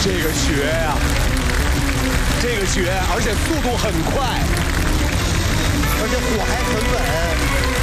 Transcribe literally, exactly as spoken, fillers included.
这个雪呀、这个雪，而且速度很快， 而且火还很稳。